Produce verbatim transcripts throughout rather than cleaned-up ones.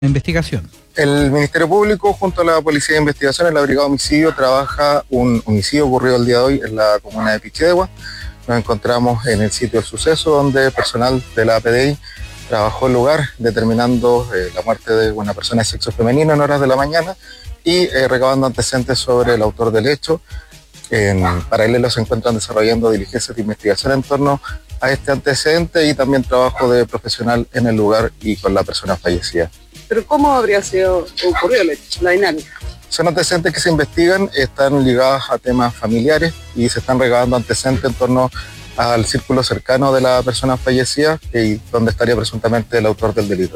Investigación. El Ministerio Público junto a la Policía de Investigación en la Brigada de Homicidio trabaja un homicidio ocurrido el día de hoy en la comuna de Pichidegua. Nos encontramos en el sitio del suceso donde personal de la A P D I trabajó el lugar determinando eh, la muerte de una persona de sexo femenino en horas de la mañana y eh, recabando antecedentes sobre el autor del hecho. En paralelo se encuentran desarrollando diligencias de investigación en torno a este antecedente y también trabajo de profesional en el lugar y con la persona fallecida. ¿Pero cómo habría sido ocurrido el hecho, la dinámica? Son antecedentes que se investigan, están ligados a temas familiares y se están recabando antecedentes en torno al círculo cercano de la persona fallecida y donde estaría presuntamente el autor del delito.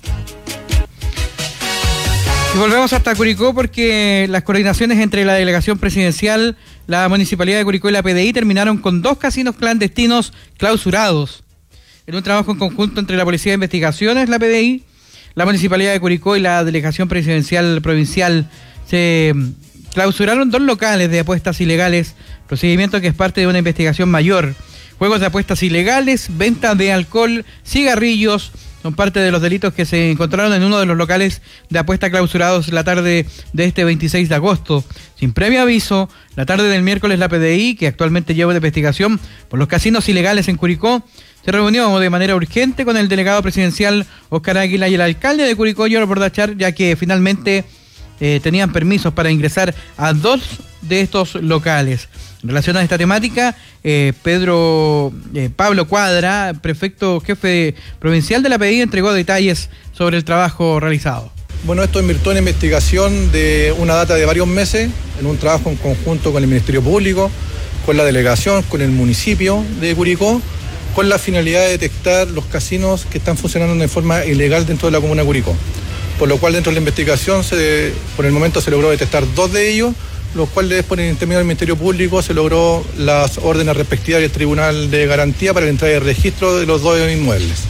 Y volvemos hasta Curicó porque las coordinaciones entre la delegación presidencial, la Municipalidad de Curicó y la P D I terminaron con dos casinos clandestinos clausurados. En un trabajo en conjunto entre la Policía de Investigaciones, la P D I, la Municipalidad de Curicó y la Delegación Presidencial Provincial, se clausuraron dos locales de apuestas ilegales, procedimiento que es parte de una investigación mayor. Juegos de apuestas ilegales, venta de alcohol, cigarrillos, son parte de los delitos que se encontraron en uno de los locales de apuesta clausurados la tarde de este veintiséis de agosto. Sin previo aviso, la tarde del miércoles la P D I, que actualmente lleva de investigación por los casinos ilegales en Curicó, se reunió de manera urgente con el delegado presidencial Óscar Águila y el alcalde de Curicó, Jorge Bordachar, ya que finalmente eh, tenían permisos para ingresar a dos de estos locales. En relación a esta temática, eh, Pedro eh, Pablo Cuadra, prefecto jefe provincial de la P D I, entregó detalles sobre el trabajo realizado. Bueno, esto en virtud de una investigación de una data de varios meses, en un trabajo en conjunto con el Ministerio Público, con la delegación, con el municipio de Curicó, con la finalidad de detectar los casinos que están funcionando de forma ilegal dentro de la comuna de Curicó. Por lo cual dentro de la investigación, se, por el momento se logró detectar dos de ellos, los cuales por el intermedio del Ministerio Público se logró las órdenes respectivas del Tribunal de Garantía para la entrada de registro de los dos inmuebles.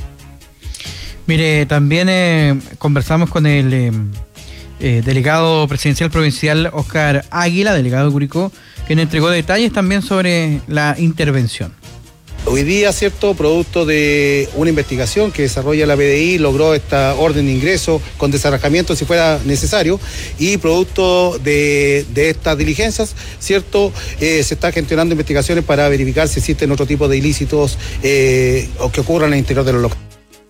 Mire, también eh, conversamos con el eh, eh, delegado presidencial provincial Óscar Águila, delegado de Curicó, quien entregó detalles también sobre la intervención. Hoy día, cierto, producto de una investigación que desarrolla la P D I, logró esta orden de ingreso con desarrajamiento si fuera necesario, y producto de, de estas diligencias, cierto, eh, se están gestionando investigaciones para verificar si existen otro tipo de ilícitos eh, o que ocurran en el interior de los locales.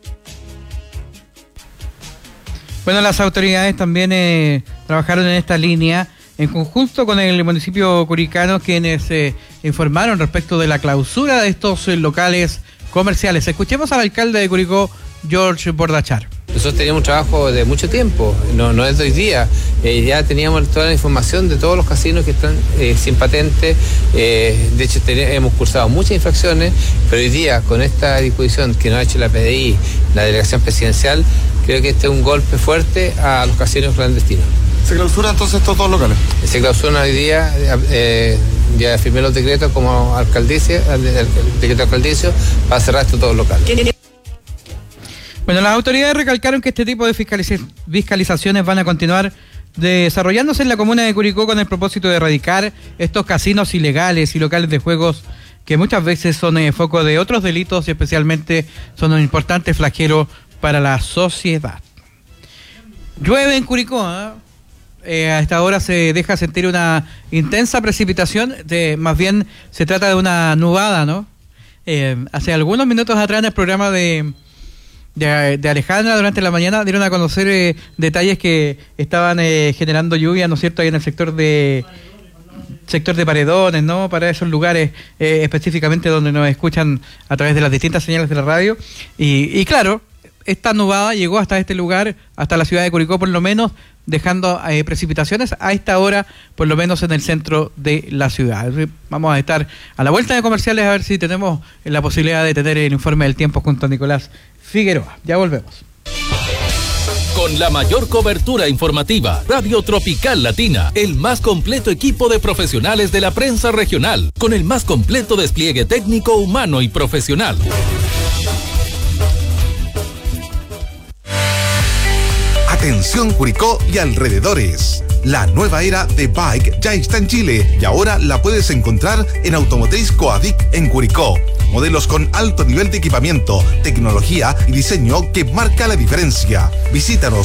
Bueno, las autoridades también eh, trabajaron en esta línea en conjunto con el municipio curicano, quienes eh, informaron respecto de la clausura de estos eh, locales comerciales. Escuchemos al alcalde de Curicó, Jorge Bordachar. Nosotros teníamos un trabajo de mucho tiempo, no, no es de hoy día. Eh, ya teníamos toda la información de todos los casinos que están eh, sin patente. Eh, de hecho, ten, hemos cursado muchas infracciones, pero hoy día, con esta disposición que nos ha hecho la P D I, la delegación presidencial, creo que este es un golpe fuerte a los casinos clandestinos. ¿Se clausuran entonces estos dos locales? Se clausuran hoy día, eh, ya firmé los decretos como alcaldicia, el, el, el decreto alcaldicio, para cerrar estos dos locales. Bueno, las autoridades recalcaron que este tipo de fiscaliz- fiscalizaciones van a continuar desarrollándose en la comuna de Curicó con el propósito de erradicar estos casinos ilegales y locales de juegos que muchas veces son eh, foco de otros delitos y especialmente son un importante flagelo para la sociedad. Llueve en Curicó, ¿eh? Eh, a esta hora se deja sentir una intensa precipitación, de, más bien se trata de una nubada, ¿no? Eh, hace algunos minutos atrás en el programa de, de, de Alejandra durante la mañana dieron a conocer eh, detalles que estaban eh, generando lluvia, ¿no es cierto?, ahí en el sector de sector de Paredones, ¿no?, para esos lugares eh, específicamente donde nos escuchan a través de las distintas señales de la radio. Y, y claro, esta nubada llegó hasta este lugar, hasta la ciudad de Curicó por lo menos, dejando eh, precipitaciones a esta hora, por lo menos en el centro de la ciudad. Vamos a estar a la vuelta de comerciales a ver si tenemos la posibilidad de tener el informe del tiempo junto a Nicolás Figueroa. Ya volvemos. Con la mayor cobertura informativa, Radio Tropical Latina, el más completo equipo de profesionales de la prensa regional, con el más completo despliegue técnico, humano y profesional. Atención Curicó y alrededores. La nueva era de bike ya está en Chile y ahora la puedes encontrar en Automotriz Coadic en Curicó. modelos con alto nivel de equipamiento, tecnología y diseño que marca la diferencia. Visítanos